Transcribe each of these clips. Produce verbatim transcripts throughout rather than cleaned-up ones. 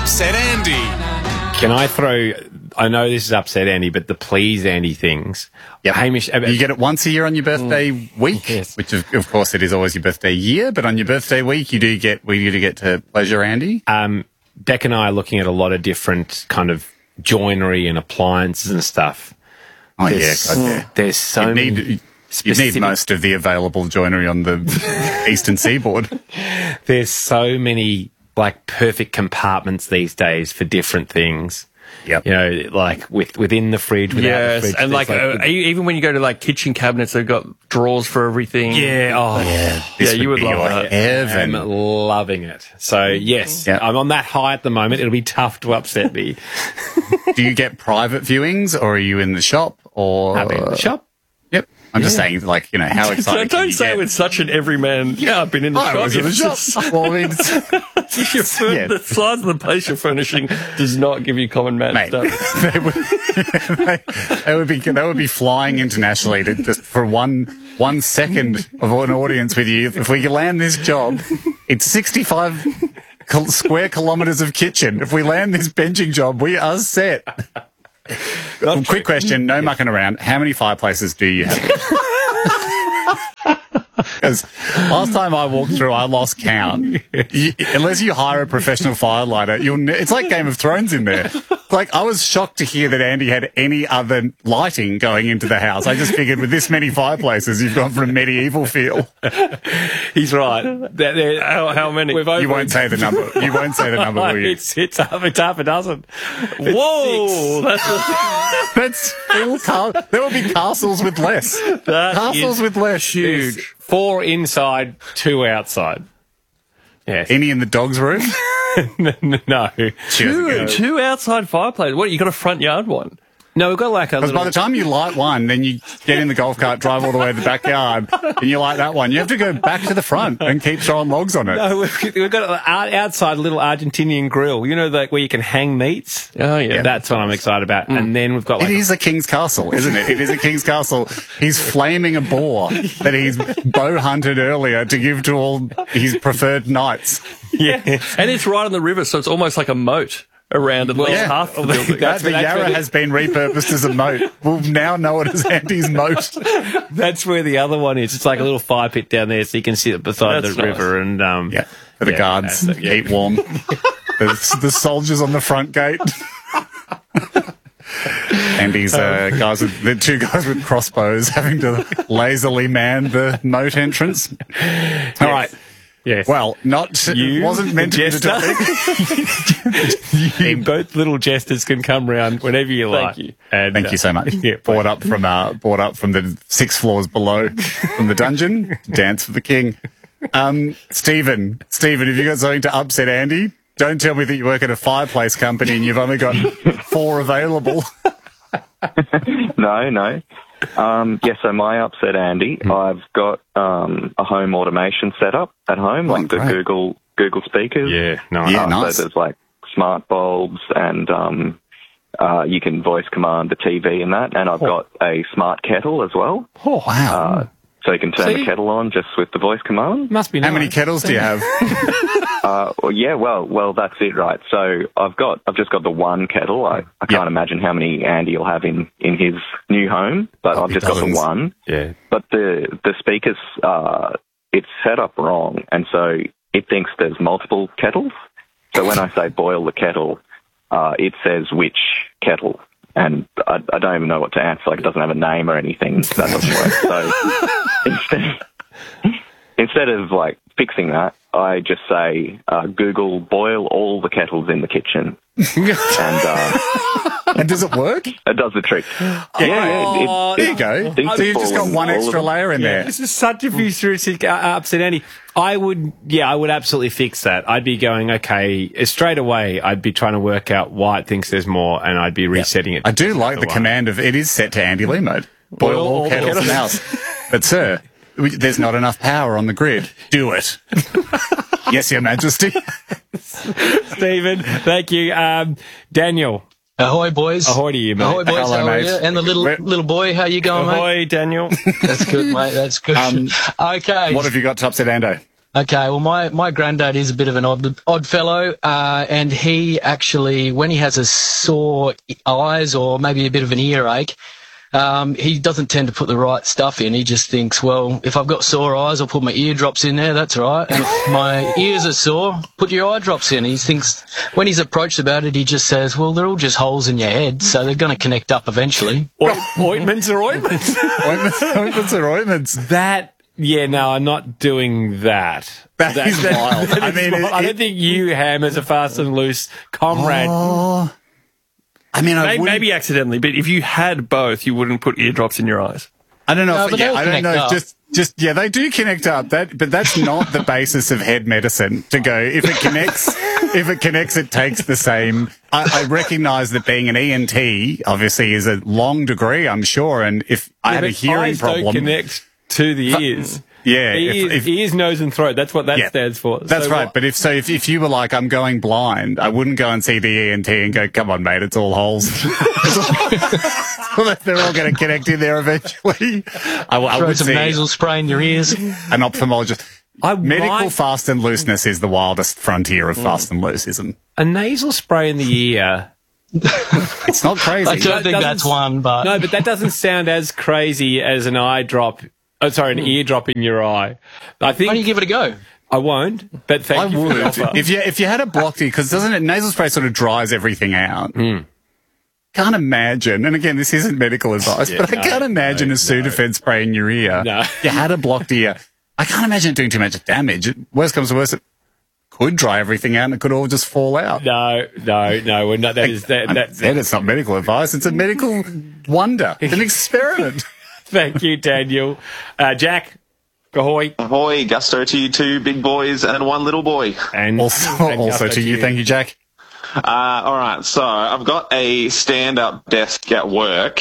Upset Andy. Can I throw... I know this is Upset Andy, but the Please Andy things. Yeah, Hamish... Uh, you get it once a year on your birthday mm. week, yes. which of, of course it is always your birthday year, but on your birthday week you do get, we do get to Pleasure Andy. Um, Beck and I are looking at a lot of different kind of joinery and appliances and stuff. Oh, there's, yeah, God, yeah. There's so you need, many... You need most of the available joinery on the eastern seaboard. There's so many, like, perfect compartments these days for different things. Yep. You know, like with within the fridge, without yes, the fridge. and like, like uh, even when you go to like kitchen cabinets, they've got drawers for everything. Yeah, oh yeah, yeah, you would love that. Heaven. I'm loving it. So yes, yep. I'm on that high at the moment. It'll be tough to upset me. Do you get private viewings, or are you in the shop? Or I'm in the shop. Yep. I'm yeah. just saying, like, you know, how exciting. Don't say get? With such an everyman. Yeah, I've been in the I shop. Was in the shop. Well, I mean, your fur- yeah. The size of the place you're furnishing does not give you common man Mate, stuff. They would, they, they would be they would be flying internationally to just for one one second of an audience with you. If we can land this job, it's sixty-five square kilometres of kitchen. If we land this benching job, we are set. Well, quick question, no mucking around. How many fireplaces do you have? Because last time I walked through, I lost count. You, unless you hire a professional firelighter, you'll ne- it's like Game of Thrones in there. Like, I was shocked to hear that Andy had any other lighting going into the house. I just figured with this many fireplaces, you've gone for a medieval feel. He's right. They're, they're, how, how many? You won't say the number. You won't say the number, will you? It's, it's, half, it's half a dozen. Whoa! That's, a, that's full car- There will be castles with less. That castles with less. Huge. There's four inside, two outside. Yes. Any in the dog's room? No. Two, two outside fireplaces. What, you got a front yard one? No, we've got like a Because little... by the time you light one, then you get in the golf cart, drive all the way to the backyard, and you light that one. You have to go back to the front and keep throwing logs on it. No, we've, we've got an outside little Argentinian grill. You know, like where you can hang meats? Oh, yeah. That's what I'm excited about. Mm. And then we've got like... It is a king's castle, isn't it? It is a king's castle. He's flaming a boar that he's bow hunted earlier to give to all his preferred knights. Yeah. And it's right on the river, so it's almost like a moat around at least yeah. half the building. That, the Yarra has been repurposed as a moat. We'll now know it as Andy's moat. That's where the other one is. It's like a little fire pit down there, so you can sit beside That's the nice. river and um, yeah, for the yeah, guards, yeah. keep warm. the, the soldiers on the front gate. Andy's uh, guys with the two guys with crossbows having to lazily man the moat entrance. All yes. right. Yes. Well, not you, wasn't meant to be the topic. You both little jesters can come round whenever you like. Thank you. And, Thank uh, you so much. Yeah, brought up from uh, brought up from the six floors below from the dungeon. Dance for the king. Um, Stephen, Stephen, have you got something to upset Andy? Don't tell me that you work at a fireplace company and you've only got four available. No, no. Um, yeah, so my upset Andy, mm. I've got um, a home automation setup at home, Oh, like the great. Google Google speakers. Yeah, nice. Yeah, uh, nice. So there's like smart bulbs and um, uh, you can voice command the T V and that. And I've Oh. got a smart kettle as well. Oh, wow. Uh, so you can turn See? the kettle on just with the voice command. Must be How nice. many kettles do you have? Uh, well, yeah, well, well, that's it, right? So I've got, I've just got the one kettle. I, I can't Yep. imagine how many Andy will have in, in his new home, but Probably I've just got dozens. the one. Yeah. But the the speakers, uh, it's set up wrong, and so it thinks there's multiple kettles. So when I say boil the kettle, uh, it says which kettle, and I, I don't even know what to answer. Like, it doesn't have a name or anything. That doesn't work. So instead, instead of like fixing that, I just say, uh, Google, boil all the kettles in the kitchen. and uh, And does it work? it does the trick. Yeah, yeah. It, Oh, it, There you go. thinks So it's you've just got fallen one all of extra them. layer in there. This is such a futuristic uh, upset Andy. I would, yeah, I would absolutely fix that. I'd be going, okay, straight away, I'd be trying to work out why it thinks there's more, and I'd be resetting it. I do like the one. command of it is set to Andy Lee mode. Boil, Boil all all the kettles in the kettles. house. But sir, we- there's not enough power on the grid. Do it. Yes, Your Majesty. Stephen, thank you. Um, Daniel. Ahoy, boys. Ahoy to you, mate. Ahoy, boys. Hello, how are mate. you? And the little We're- little boy, how you going, mate? Ahoy, Daniel. That's good, mate. That's good. Um, okay. What have you got to upset Ando? Okay, well, my, my granddad is a bit of an odd, odd fellow, uh, and he actually, when he has a sore eyes or maybe a bit of an earache, um, he doesn't tend to put the right stuff in. He just thinks, well, if I've got sore eyes, I'll put my eardrops in there, that's right. And if my ears are sore, put your eye drops in. He thinks, when he's approached about it, he just says, well, they're all just holes in your head, so they're going to connect up eventually. Ointments or ointments? Ointments, ointments or ointments. That... Yeah, no, I'm not doing that. That That- is wild. that I is mean, wild. it- I don't it- think you, Ham, as a fast and loose comrade. Oh, I mean, I Maybe, wouldn't- maybe accidentally, but if you had both, you wouldn't put eardrops in your eyes. I don't know. No, if, but yeah, they'll I don't connect know. up. Just, just yeah, they do connect up. That, but that's not the basis of head medicine. To go, if it connects, if it connects, it takes the same. I, I recognise that being an E N T obviously is a long degree, I'm sure. And if I Yeah, had a but hearing eyes don't problem, connect to the ears. yeah, Ears, if, if, ears, nose, and throat. That's what that yeah, stands for. That's So right. what- But if so, if, if you were like, I'm going blind, I wouldn't go and see the E N T and go, come on, mate, it's all holes. Well, they're all going to connect in there eventually. I, I Throw would some see nasal spray in your ears. an ophthalmologist. I Medical might- fast and looseness is the wildest frontier of fast and looseism. a nasal spray in the ear. It's not crazy. I don't think doesn't- that's one, but... No, but that doesn't sound as crazy as an eye drop. Oh, sorry, an ear drop in your eye. I Why don't you think give it a go? I won't, but thank I you for the would. offer. If you if you had a blocked ear, because doesn't it, nasal spray sort of dries everything out. Can't imagine, and again, this isn't medical advice, Yeah, but I no, can't imagine no, a Sudafed spray in your ear. No. If you had a blocked ear, I can't imagine it doing too much damage. It- Worst comes to worst, it could dry everything out and it could all just fall out. No, no, no, we're not. That is that. I'm- That's then it's not medical advice, it's a medical wonder. It's an experiment. Thank you, Daniel. Uh, Jack, ahoy, Ahoy, gusto to you two big boys and one little boy. and Also, and also gusto to you, thank you, Jack. Uh, all right, so I've got a stand-up desk at work,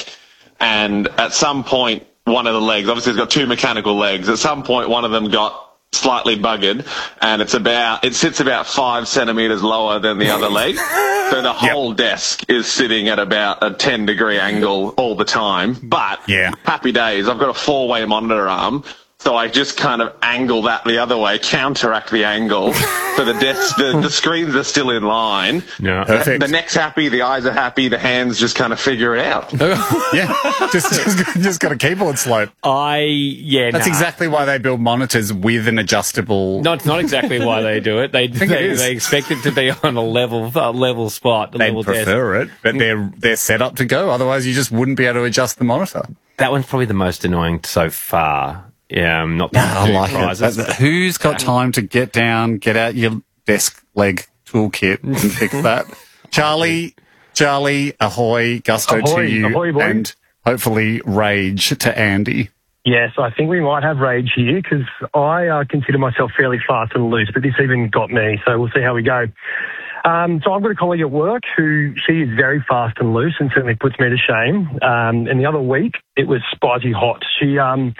and at some point, one of the legs, obviously it's got two mechanical legs, at some point one of them got slightly buggered, and it's about, it sits about five centimetres lower than the other leg. So the whole desk is sitting at about a ten degree angle all the time. But Yeah. happy days, I've got a four-way monitor arm. So I just kind of angle that the other way, counteract the angle. So the desk, the, the screens are still in line. No. Perfect. The neck's happy, the eyes are happy, the hands just kind of figure it out. Yeah, just, just, just got a keyboard slope. I yeah. That's nah. exactly why they build monitors with an adjustable. Not not exactly why they do it. They think they, it is. they expect it to be on a level a level spot. A They'd level desk. prefer it, but they're they're set up to go. Otherwise, you just wouldn't be able to adjust the monitor. That one's probably the most annoying so far. Yeah, I'm not. I like prizes. it. That- who's got time to get down, get out your desk leg toolkit and fix that? Charlie, Charlie, ahoy, gusto to Ahoy, you, ahoy, boy. and hopefully rage to Andy. Yes, I think we might have rage here because I uh, consider myself fairly fast and loose, but this even got me, so we'll see how we go. Um, so I've got a colleague at work who, she is very fast and loose and certainly puts me to shame. Um, and the other week, it was spicy hot. She, um,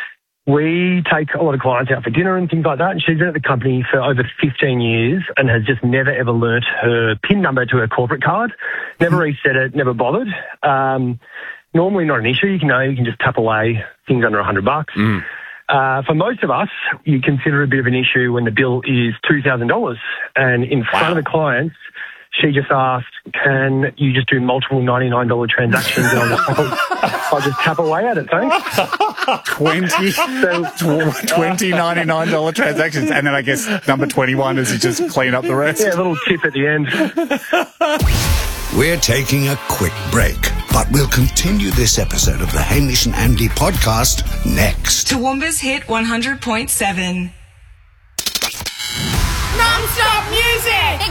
we take a lot of clients out for dinner and things like that, and she's been at the company for over fifteen years and has just never ever learnt her PIN number to her corporate card, never reset it, never bothered. Um, normally not an issue. You can know, you can just tap away things under a hundred bucks. Uh, for most of us, you consider it a bit of an issue when the bill is two thousand dollars. And in front of the clients, she just asked, can you just do multiple ninety-nine dollar transactions? And I'll just, I'll just tap away at it, thanks. twenty, twenty ninety-nine dollar transactions. And then I guess number twenty-one is you just clean up the rest. Yeah, a little tip at the end. We're taking a quick break, but we'll continue this episode of the Hamish and Andy podcast next. Toowoomba's Hit one hundred point seven. Non-stop music!